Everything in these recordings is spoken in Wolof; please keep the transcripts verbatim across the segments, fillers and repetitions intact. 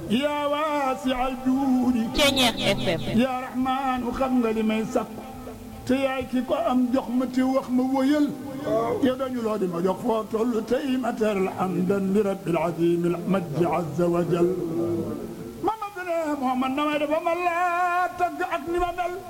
yaa waasi'al juudi Ceeñeex F M yaa rahmaanu xam nga li may sakku te yaay ki ko am jox ma te wax ma wëyal yow dañu loo di ma jox foo toll tey ma teral hamdan li rabbil azim al majdi azza wa jal Mamadu ne Muhammad na may dafa ma laa tagg ak ni ma mel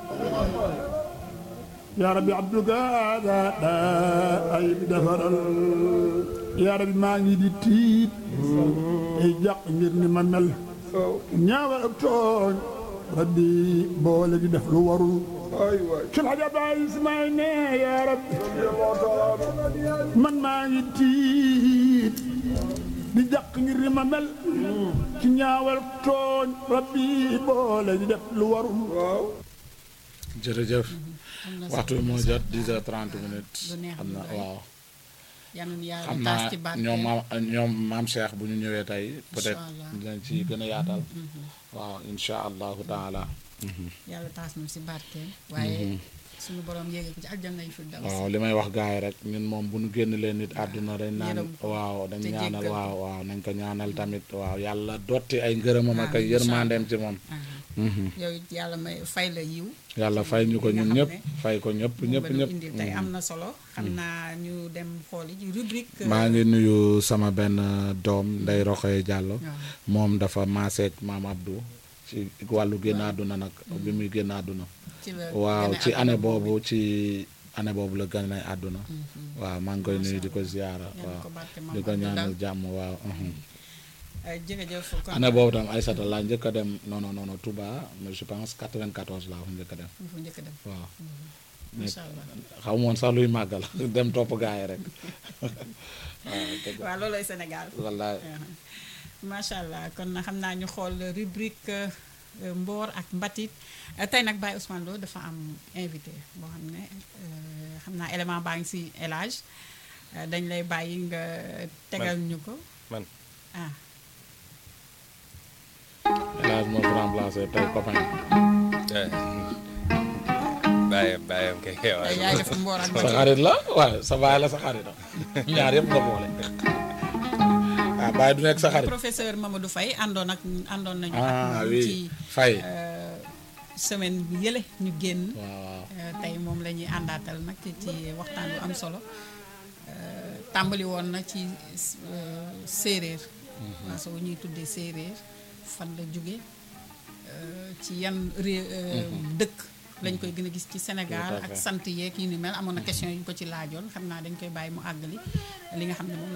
yaa rabbi abduka daa daa ay bi defaral yaa rabbi maa ngi di tiit ay jàq ngir ni ma mel ñaawal ak tooñ rabbi boole di def lu warul ci la jabaay Ismaay ne yaa rabbi man maa ngi tiit di jàq ngir ni ma mel ci ñaawal tooñ rabbi boole di def lu warul. jërëjëf waxtu bi moo jot dix heures trente minutes xam na waaw xam naa ñoom maam ñoom maam Cheikh bu ñu ñëwee tey peut-être dinañ ci gën a yaatal waaw insha allahu taala yàlla taas na si barkeem waaye suñu borom yéege ko ci aljanna yi fi daw waaw li may wax gars yi rek ñun moom bu ñu génn leen nit àdduna dañ naan waaw dañ ñaanal waaw waaw nañ ko ñaanal tamit waaw yàlla dotti ay ngërëmam ak ay yërmandeem ci moom yow it yàlla may fay la yiw yàlla fay ñu ko ñun ñëpp fay ko ñëpp ñëpp ñëpp indi tey am na solo xam naa ñu dem xooli ci rubrique maa ngi nuyu sama benn doom Ndeye Roxoye Diallo moom dafa maaseeg maam Abdou ci wàllu génn àdduna nag bi muy génn àdduna waaw ci année boobu ci année boobu la gën a àdduna waaw maa ngi koy nuyu di ko ziyaara waaw di ko ñaanal jàmm waaw jërëjëf année boobu tam Aïssata laa njëkk a dem non non non Touba mais je pense quatre-vingt-quatorze laa fa njëkk a dem waaw xaw moon sax luy màggal dem topp gaay rek waaw loolooy Sénégal wallaay macha allah kon xam naa ñu xool rubrique mboor ak mbatit tey nag Baye Ousmane Lo dafa am invité boo xam ne xam naa élément baa ngi si élage dañ lay bàyyi nga tegal ñu ko man ah élage moo fi remplacé tey copain bàyyam bàyyam kay tey yaay def mboor ak sa mbatit xarit la waaw sa baay la sa xarit la ñaar yëpp nga boole ah baay du nekk sa xarit professeur Mamadou Faye àndoon ak àndoon nañu ah ak oui ci Faye semaine bi yële ñu génn waaw tey moom la ñuy àndaatal nag ci waxtaan bu am solo tàmbali woon na ci séeréer parce que ñuy tuddee séeréer fan la jóge ci yan réew dëkk lañ koy gën a gis ci Sénégal ak sant yeeg yu ni mel amoon na question yu ñu ko ci laajoon xam naa dañ koy bàyyi mu àggali li nga xam ne moom